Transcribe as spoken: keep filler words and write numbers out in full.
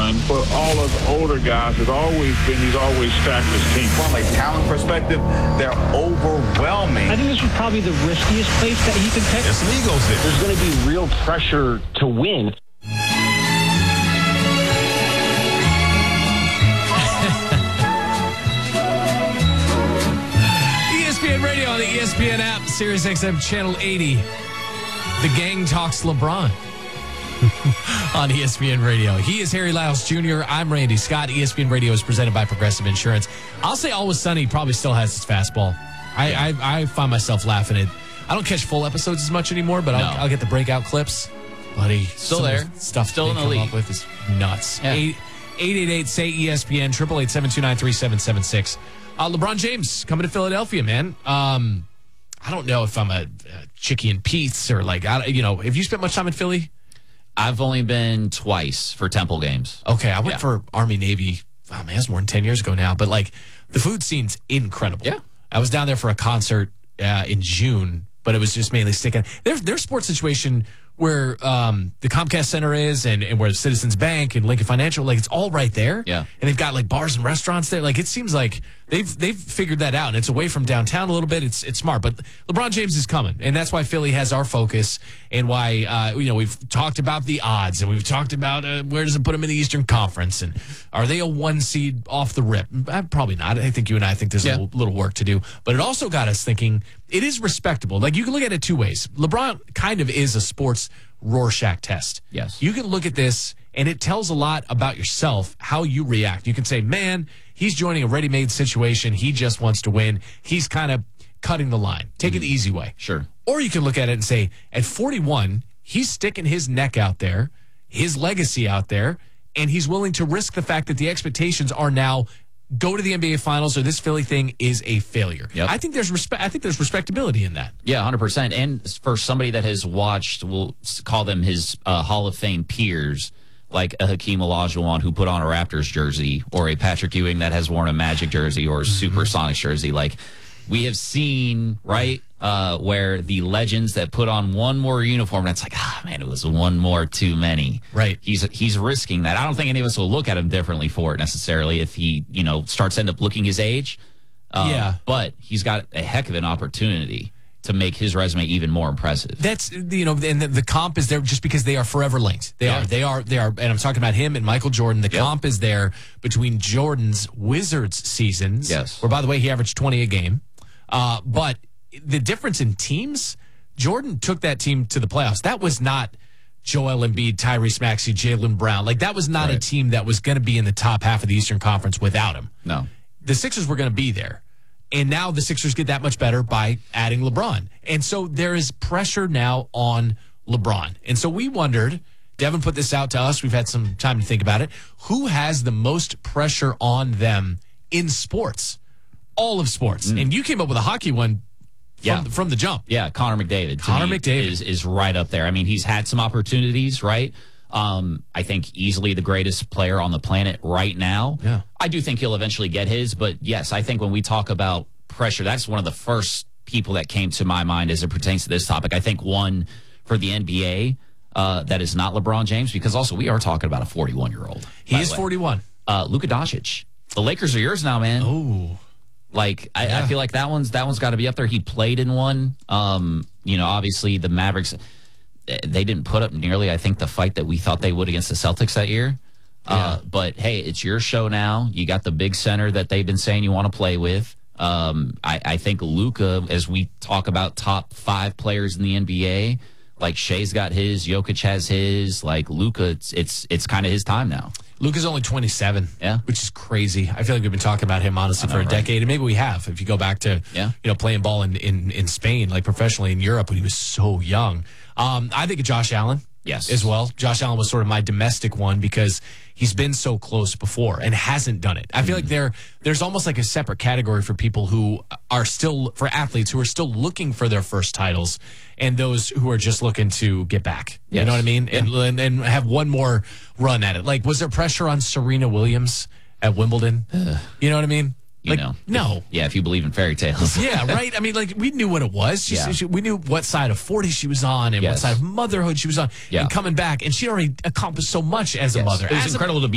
done for all of the older guys has always been he's always stacked his team. From a talent perspective, they're overwhelming. I think this was probably the riskiest place that he could pick. There's some egos there. There's going to be real pressure to win. E S P N Radio on the E S P N app, Sirius X M Channel eighty. The gang talks LeBron on E S P N Radio. He is Harry Lyles Junior I'm Randy Scott. E S P N Radio is presented by Progressive Insurance. I'll say Always Sunny probably still has his fastball. I, yeah. I, I find myself laughing at. I don't catch full episodes as much anymore, but I'll, no. I'll get the breakout clips. Buddy, still there. Stuff still in the league. Up with is nuts. Yeah. eight eight eight say E S P N, eight eight eight, seven two nine, three seven seven six. Uh, LeBron James coming to Philadelphia, man. Um, I don't know if I'm a, a Chicky and Pete's or like, I, you know, have you spent much time in Philly? I've only been twice for Temple games. Okay, I went yeah. for Army Navy. Oh, man, it's more than ten years ago now. But like, the food scene's incredible. Yeah, I was down there for a concert uh, in June, but it was just mainly sticking. Their their sports situation where um, the Comcast Center is and, and where Citizens Bank and Lincoln Financial, like it's all right there. Yeah, and they've got like bars and restaurants there. Like it seems like they've they've figured that out, and it's away from downtown a little bit. It's it's smart, but LeBron James is coming, and that's why Philly has our focus, and why uh, you know we've talked about the odds, and we've talked about uh, where does it put them in the Eastern Conference, and are they a one seed off the rip? Uh, probably not. I think you and I think there's yeah. a little, little work to do, but it also got us thinking it is respectable. Like you can look at it two ways. LeBron kind of is a sports Rorschach test. Yes. You can look at this and it tells a lot about yourself, how you react. You can say, man, he's joining a ready-made situation. He just wants to win. He's kind of cutting the line. Take mm-hmm. it the easy way. Sure. Or you can look at it and say, at forty-one, he's sticking his neck out there, his legacy out there, and he's willing to risk the fact that the expectations are now go to the N B A Finals or this Philly thing is a failure. Yep. I think there's respect. I think there's respectability in that. Yeah, one hundred percent. And for somebody that has watched, we'll call them his uh, Hall of Fame peers, like a Hakeem Olajuwon who put on a Raptors jersey, or a Patrick Ewing that has worn a Magic jersey or a mm-hmm. Supersonics jersey. Like we have seen, right, uh, where the legends that put on one more uniform, that's like, ah, man, it was one more too many. Right. He's he's risking that. I don't think any of us will look at him differently for it necessarily if he, you know, starts to end up looking his age. Um, yeah. But he's got a heck of an opportunity to make his resume even more impressive. That's, you know, and the, the comp is there just because they are forever linked. They yeah. are, they are, they are, and I'm talking about him and Michael Jordan. The yep. comp is there between Jordan's Wizards seasons, yes. where, by the way, he averaged twenty a game. Uh, but the difference in teams, Jordan took that team to the playoffs. That was not Joel Embiid, Tyrese Maxey, Jaylen Brown. Like, that was not right. a team that was going to be in the top half of the Eastern Conference without him. No. The Sixers were going to be there. And now the Sixers get that much better by adding LeBron. And so there is pressure now on LeBron. And so we wondered, Devin put this out to us, we've had some time to think about it, who has the most pressure on them in sports? All of sports. Mm. And you came up with a hockey one from, yeah. the, from the jump. Yeah, Connor McDavid. Connor McDavid. Is, is right up there. I mean, he's had some opportunities, right? Um, I think easily the greatest player on the planet right now. Yeah. I do think he'll eventually get his, but yes, I think when we talk about pressure, that's one of the first people that came to my mind as it pertains to this topic. I think one for the N B A uh, that is not LeBron James, because also we are talking about a forty-one-year-old. He is forty-one. Uh, Luka Doncic. The Lakers are yours now, man. Oh. Like, I, yeah. I feel like that one's that one's got to be up there. He played in one. Um, you know, obviously the Mavericks, they didn't put up nearly, I think, the fight that we thought they would against the Celtics that year. Yeah. Uh, but, hey, it's your show now. You got the big center that they've been saying you want to play with. Um, I, I think Luka, as we talk about top five players in the N B A, like Shea's got his, Jokic has his, like Luka, it's it's, it's kind of his time now. Luka's only twenty-seven, yeah, which is crazy. I feel like we've been talking about him, honestly, know, for a right? decade, and maybe we have. If you go back to, yeah. you know, playing ball in, in, in Spain, like professionally in Europe when he was so young. Um, I think of Josh Allen, yes, as well. Josh Allen was sort of my domestic one because he's been so close before and hasn't done it. I feel mm. like there there's almost like a separate category for people who are still, for athletes who are still looking for their first titles, and those who are just looking to get back. Yes. You know what I mean? Yeah. And, and and have one more run at it. Like, was there pressure on Serena Williams at Wimbledon? You know what I mean? You like, know, no. If, yeah, if you believe in fairy tales. Yeah, right? I mean, like, we knew what it was. She, yeah. she, we knew what side of forty she was on and yes. what side of motherhood she was on. Yeah. And coming back. And she already accomplished so much as yes. a mother. It was as incredible a, to be